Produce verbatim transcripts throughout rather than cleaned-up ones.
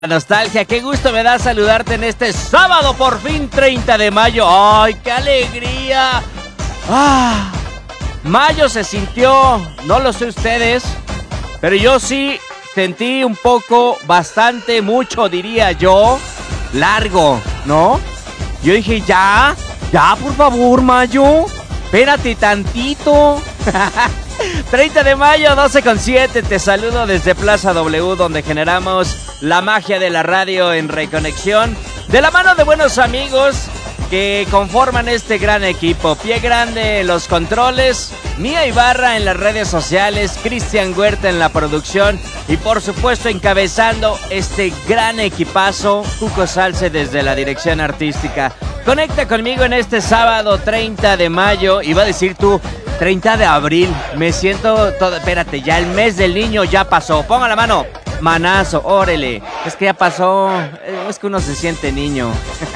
Nostalgia, qué gusto me da saludarte en este sábado, por fin treinta de mayo. ¡Ay, qué alegría! ¡Ah! Mayo se sintió, no lo sé ustedes, pero yo sí sentí un poco, bastante, mucho diría yo, largo, ¿no? Yo dije, ya, ya, por favor, Mayo, espérate tantito. treinta de mayo, doce con siete, te saludo desde Plaza W, donde generamos la magia de la radio en Reconexión, de la mano de buenos amigos que conforman este gran equipo. Pie Grande en los controles, Mía Ibarra en las redes sociales, Cristian Huerta en la producción y por supuesto encabezando este gran equipazo, Cuco Salce desde la dirección artística. Conecta conmigo en este sábado treinta de mayo, iba a decir tú treinta de abril, me siento todo, espérate, ya el mes del niño ya pasó, ponga la mano, manazo, órale, es que ya pasó, es que uno se siente niño.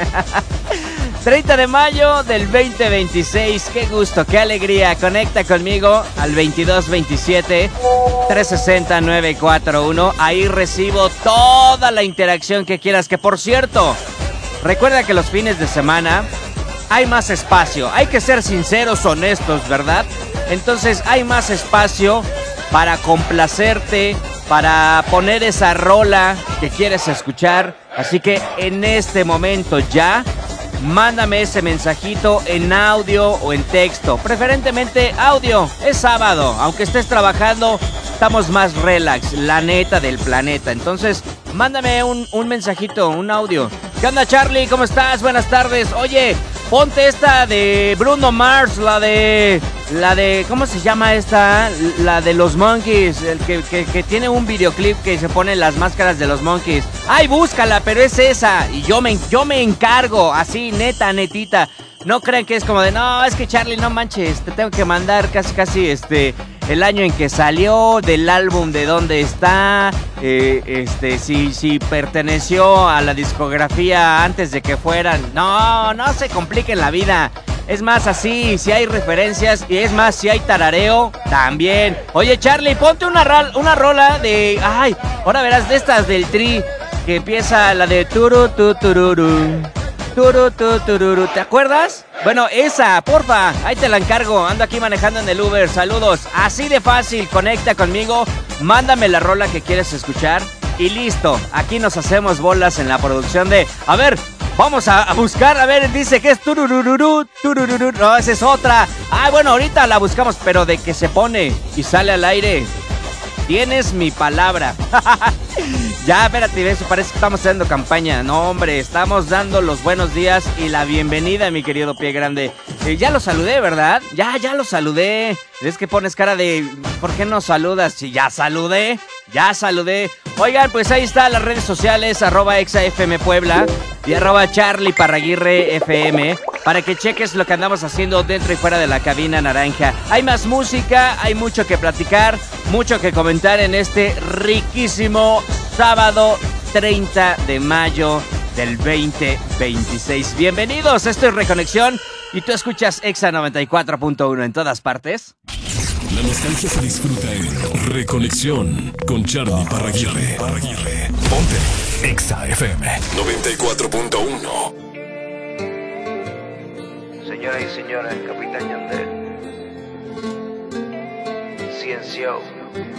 treinta de mayo del veinte veintiséis, qué gusto, qué alegría, conecta conmigo al veintidós veintisiete, trescientos sesenta, novecientos cuarenta y uno, ahí recibo toda la interacción que quieras, que por cierto, recuerda que los fines de semana hay más espacio, hay que ser sinceros, honestos, ¿verdad? Entonces hay más espacio para complacerte, para poner esa rola que quieres escuchar. Así que en este momento ya, mándame ese mensajito en audio o en texto, preferentemente audio, es sábado, aunque estés trabajando, estamos más relax, la neta del planeta. Entonces, mándame un, un mensajito, un audio. ¿Qué onda, Charlie? ¿Cómo estás? Buenas tardes. Oye, ponte esta de Bruno Mars, la de... La de... ¿Cómo se llama esta? La de los Monkeys, el que, que, que tiene un videoclip que se pone las máscaras de los Monkeys. ¡Ay, búscala! Pero es esa. Y yo me, yo me encargo, así, neta, netita. No crean que es como de, no, es que Charlie, no manches, te tengo que mandar casi, casi, este... el año en que salió, del álbum de dónde está, eh, este, si, si perteneció a la discografía antes de que fueran. No, no se compliquen la vida. Es más, así, si hay referencias, y es más, si hay tarareo, también. Oye, Charlie, ponte una, ral, una rola de... Ay, ahora verás de estas del Tri, que empieza la de turu tu tururu. Turu, tu, tururu. ¿Te acuerdas? Bueno, esa, porfa, ahí te la encargo. Ando aquí manejando en el Uber. Saludos. Así de fácil, conecta conmigo. Mándame la rola que quieres escuchar. Y listo, aquí nos hacemos bolas en la producción de... A ver, vamos a, a buscar. A ver, dice que es tururururu, turururu. No, esa es otra. Ah, bueno, ahorita la buscamos, pero de que se pone y sale al aire, tienes mi palabra. Ya, espérate, eso parece que estamos haciendo campaña. No, hombre, estamos dando los buenos días y la bienvenida, mi querido Pie Grande. Eh, ya lo saludé, ¿verdad? Ya, ya lo saludé. Es que pones cara de... ¿Por qué no saludas? Si ya saludé, ya saludé. Oigan, pues ahí está las redes sociales, arroba exafm Puebla y arroba Charlie Parraguirre F M, para que cheques lo que andamos haciendo dentro y fuera de la cabina naranja. Hay más música, hay mucho que platicar, mucho que comentar en este riquísimo sábado treinta de mayo del veinte veintiséis. Bienvenidos, esto es Reconexión y tú escuchas Exa noventa y cuatro punto uno en todas partes. La nostalgia se disfruta en Reconexión con Charlie Parraguirre. Parraguirre. Ponte Exa F M noventa y cuatro punto uno. Señoras y señores, Capitán Yandel, Ciencio,